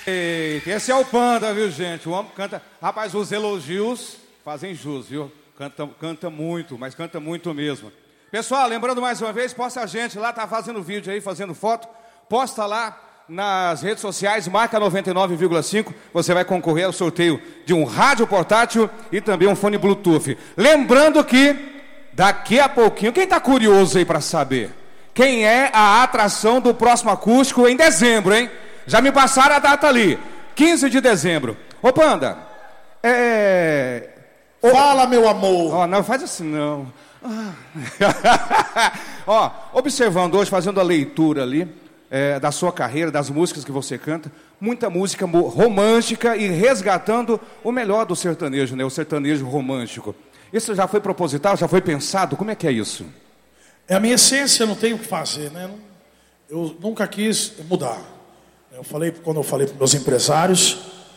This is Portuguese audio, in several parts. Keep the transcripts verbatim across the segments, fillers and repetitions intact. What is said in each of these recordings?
Esse é o Panda, viu, gente? O homem canta... Rapaz, os elogios fazem jus, viu? Canta, canta muito, mas canta muito mesmo. Pessoal, lembrando mais uma vez, posta a gente lá, tá fazendo vídeo aí, fazendo foto. Posta lá nas redes sociais, marca noventa e nove vírgula cinco. Você vai concorrer ao sorteio de um rádio portátil e também um fone Bluetooth. Lembrando que daqui a pouquinho, quem tá curioso aí para saber quem é a atração do próximo acústico em dezembro, hein? Já me passaram a data ali, quinze de dezembro. Ô, Panda, é... Fala, meu amor. Ó, não faz assim, não. Ah. Ó, observando hoje, fazendo a leitura ali é, da sua carreira, das músicas que você canta, muita música romântica e resgatando o melhor do sertanejo, né? O sertanejo romântico. Isso já foi proposital, já foi pensado? Como é que é isso? É a minha essência, eu não tenho o que fazer, né? Eu nunca quis mudar. Eu falei, quando eu falei para meus empresários,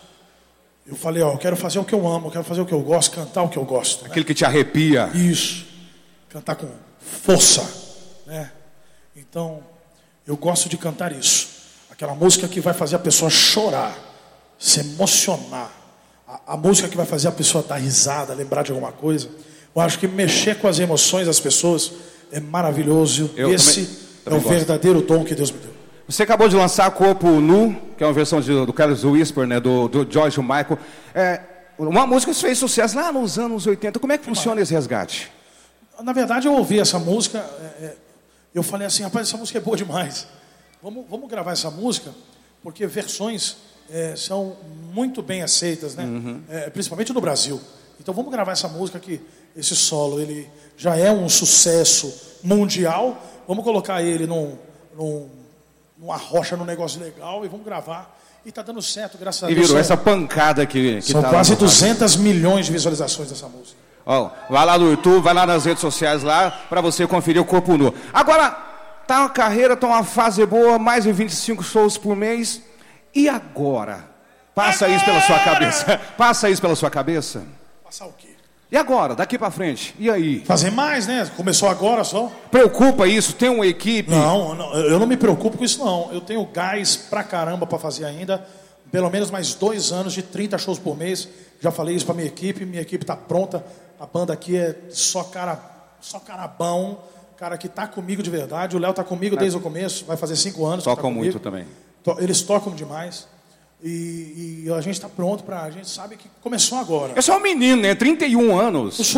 eu falei, ó, eu quero fazer o que eu amo, eu quero fazer o que eu gosto, cantar o que eu gosto. Aquilo, né, que te arrepia. Isso. Cantar com força, né? Então, eu gosto de cantar isso. Aquela música que vai fazer a pessoa chorar, se emocionar. A, a música que vai fazer a pessoa dar risada, lembrar de alguma coisa. Eu acho que mexer com as emoções das pessoas é maravilhoso. Eu Esse também, também é o gosto. verdadeiro dom que Deus me deu. Você acabou de lançar Corpo Nu, que é uma versão de, do Carlos Whisper, né, do, do George Michael. É, uma música que fez sucesso lá nos anos oitenta. Como é que funciona esse resgate? Na verdade, eu ouvi essa música, é, é, eu falei assim, rapaz, essa música é boa demais. Vamos, vamos gravar essa música, porque versões é, são muito bem aceitas, né? Uhum. É, principalmente no Brasil. Então vamos gravar essa música que esse solo, ele já é um sucesso mundial. Vamos colocar ele num... num uma rocha, num negócio legal, e vamos gravar. E tá dando certo, graças a Deus. E virou essa pancada que, que são tá quase duzentos milhões de visualizações dessa música. Ó, vai lá no YouTube, vai lá nas redes sociais lá, para você conferir o Corpo Nu. Agora, tá uma carreira, tá uma fase boa, mais de vinte e cinco shows por mês. E agora? Passa agora! isso pela sua cabeça. Passa isso pela sua cabeça. Passar o quê? E agora, daqui pra frente? E aí? Fazer mais, né? Começou agora só. Preocupa isso? Tem uma equipe? Não, não, eu não me preocupo com isso, não. Eu tenho gás pra caramba pra fazer ainda. Pelo menos mais dois anos de trinta shows por mês. Já falei isso pra minha equipe. Minha equipe tá pronta. A banda aqui é só cara, só cara bom. Cara que tá comigo de verdade. O Léo tá comigo desde o começo. Vai fazer cinco anos. Tocam tá muito também. Eles tocam demais. E, e a gente está pronto para... A gente sabe que começou agora. Eu sou um menino, né? trinta e um anos.